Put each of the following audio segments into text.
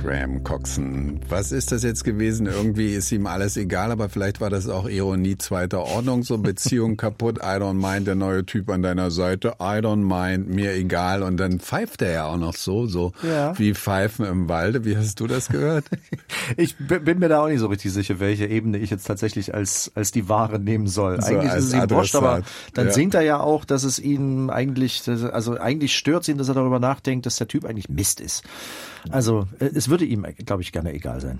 Graham Coxon. Was ist das jetzt gewesen? Irgendwie ist ihm alles egal, aber vielleicht war das auch Ironie zweiter Ordnung, so Beziehung kaputt, I don't mind, der neue Typ an deiner Seite, I don't mind, mir egal. Und dann pfeift er ja auch noch so wie Pfeifen im Walde. Wie hast du das gehört? Ich bin mir da auch nicht so richtig sicher, welche Ebene ich jetzt tatsächlich als die wahre nehmen soll. So eigentlich ist es ihm wurscht, aber dann singt er ja auch, dass es ihn eigentlich stört ihn, dass er darüber nachdenkt, dass der Typ eigentlich Mist ist. Also es würde ihm, glaube ich, gerne egal sein.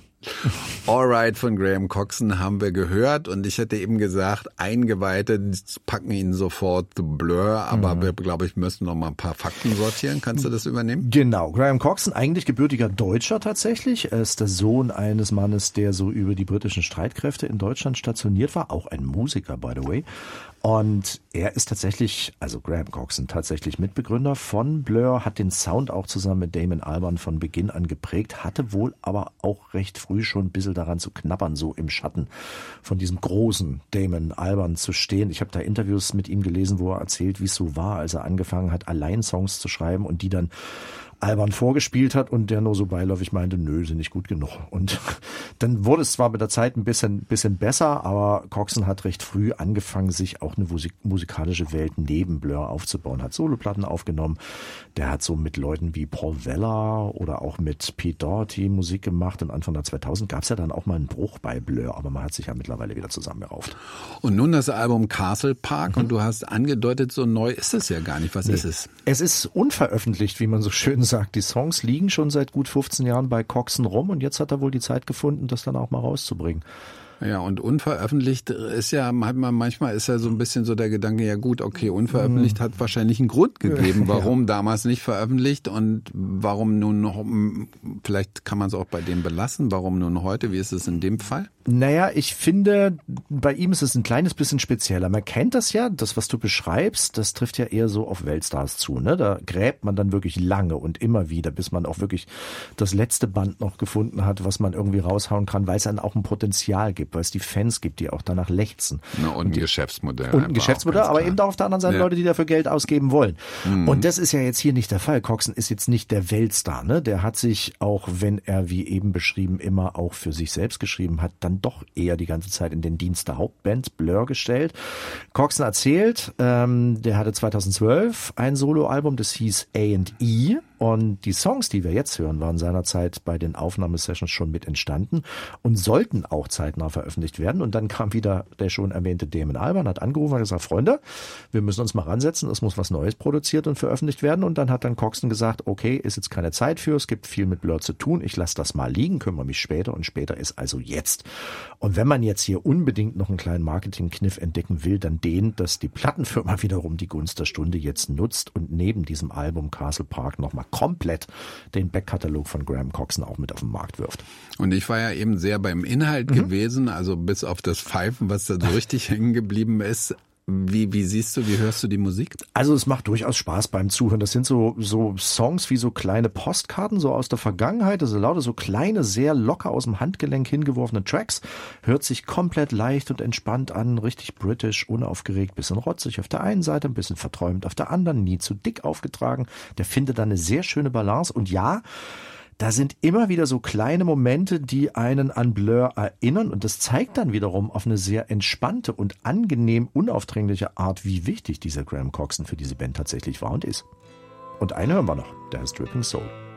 Alright von Graham Coxon haben wir gehört und ich hätte eben gesagt, Eingeweihte packen ihn sofort The Blur, aber wir, glaube ich, müssen noch mal ein paar Fakten sortieren. Kannst du das übernehmen? Genau, Graham Coxon, eigentlich gebürtiger Deutscher tatsächlich. Er ist der Sohn eines Mannes, der so über die britischen Streitkräfte in Deutschland stationiert war, auch ein Musiker, by the way. Und er ist tatsächlich, also Graham Coxon, tatsächlich Mitbegründer von Blur, hat den Sound auch zusammen mit Damon Albarn von Beginn an geprägt, hatte wohl aber auch recht früh schon ein bisschen daran zu knabbern, so im Schatten von diesem großen Damon Albarn zu stehen. Ich habe da Interviews mit ihm gelesen, wo er erzählt, wie es so war, als er angefangen hat, allein Songs zu schreiben und die dann Albarn vorgespielt hat und der nur so beiläufig meinte, nö, sind nicht gut genug. Und dann wurde es zwar mit der Zeit ein bisschen besser, aber Coxon hat recht früh angefangen, sich auch eine musikalische Welt neben Blur aufzubauen, hat Soloplatten aufgenommen. Der hat so mit Leuten wie Paul Weller oder auch mit Pete Doherty Musik gemacht. Und Anfang der 2000 gab es ja dann auch mal einen Bruch bei Blur, aber man hat sich ja mittlerweile wieder zusammengerauft. Und nun das Album Castle Park und du hast angedeutet, so neu ist es ja gar nicht. Was ist es? Es ist unveröffentlicht, wie man so schön sagt. Die Songs liegen schon seit gut 15 Jahren bei Coxon rum und jetzt hat er wohl die Zeit gefunden, das dann auch mal rauszubringen. Ja, und unveröffentlicht ist ja, manchmal ist ja so ein bisschen so der Gedanke, ja gut, okay, unveröffentlicht hat wahrscheinlich einen Grund gegeben, warum damals nicht veröffentlicht und warum nun noch, vielleicht kann man es auch bei dem belassen, warum nun heute, wie ist es in dem Fall? Naja, ich finde, bei ihm ist es ein kleines bisschen spezieller. Man kennt das ja, das, was du beschreibst, das trifft ja eher so auf Weltstars zu, ne? Da gräbt man dann wirklich lange und immer wieder, bis man auch wirklich das letzte Band noch gefunden hat, was man irgendwie raushauen kann, weil es dann auch ein Potenzial gibt, weil es die Fans gibt, die auch danach lechzen. Na, und ein Geschäftsmodell. Und ein Geschäftsmodell, aber eben auch auf der anderen Seite Leute, die dafür Geld ausgeben wollen. Und das ist ja jetzt hier nicht der Fall. Coxon ist jetzt nicht der Weltstar, ne? Der hat sich, auch wenn er, wie eben beschrieben, immer auch für sich selbst geschrieben hat, dann doch eher die ganze Zeit in den Dienst der Hauptband Blur gestellt. Coxon erzählt, der hatte 2012 ein Soloalbum, das hieß A&E. Und die Songs, die wir jetzt hören, waren seinerzeit bei den Aufnahmesessions schon mit entstanden und sollten auch zeitnah veröffentlicht werden. Und dann kam wieder der schon erwähnte Damon Albarn, hat angerufen und gesagt, Freunde, wir müssen uns mal ransetzen, es muss was Neues produziert und veröffentlicht werden. Und dann hat dann Coxon gesagt, okay, ist jetzt keine Zeit für, es gibt viel mit Blur zu tun, ich lasse das mal liegen, kümmere mich später und später ist also jetzt. Und wenn man jetzt hier unbedingt noch einen kleinen Marketingkniff entdecken will, dann den, dass die Plattenfirma wiederum die Gunst der Stunde jetzt nutzt und neben diesem Album Castle Park nochmal komplett den Backkatalog von Graham Coxon auch mit auf den Markt wirft. Und ich war ja eben sehr beim Inhalt gewesen, also bis auf das Pfeifen, was da so richtig hängen geblieben ist. Wie siehst du, wie hörst du die Musik? Also es macht durchaus Spaß beim Zuhören. Das sind so Songs wie so kleine Postkarten, so aus der Vergangenheit. Also lauter so kleine, sehr locker aus dem Handgelenk hingeworfene Tracks. Hört sich komplett leicht und entspannt an, richtig britisch, unaufgeregt, bisschen rotzig auf der einen Seite, ein bisschen verträumt auf der anderen, nie zu dick aufgetragen. Der findet da eine sehr schöne Balance und ja, da sind immer wieder so kleine Momente, die einen an Blur erinnern und das zeigt dann wiederum auf eine sehr entspannte und angenehm unaufdringliche Art, wie wichtig dieser Graham Coxon für diese Band tatsächlich war und ist. Und eine hören wir noch, der heißt Dripping Soul.